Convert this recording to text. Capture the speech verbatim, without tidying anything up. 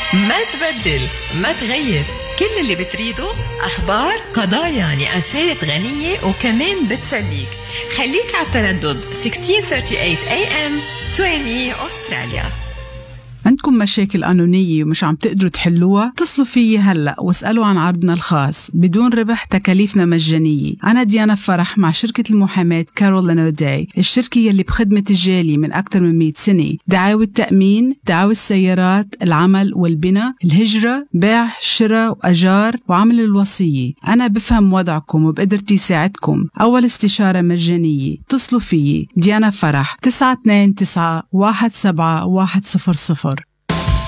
ما تبدل ما تغير، كل اللي بتريده أخبار، قضايا، نقاشات غنية وكمان بتسليك. خليك على التردد ستة عشر ثلاثة وثلاثين إيه إم تويمي أستراليا. عندكم مشاكل قانونية ومش عم تقدروا تحلوها؟ اتصلوا فيي هلأ واسألوا عن عرضنا الخاص بدون ربح، تكاليفنا مجانية. أنا ديانا فرح مع شركة المحاماة كارولين أوداي، الشركة يلي بخدمة الجالي من أكثر من مئة سنة. دعاوى التأمين، دعاوى السيارات، العمل والبناء، الهجرة، بيع، شراء وأجار، وعمل الوصية. أنا بفهم وضعكم وبقدرتي ساعدكم. أول استشارة مجانية. اتصلوا فيي ديانا فرح تسعة اثنين تسعة واحد سبعة واحد صفر صفر.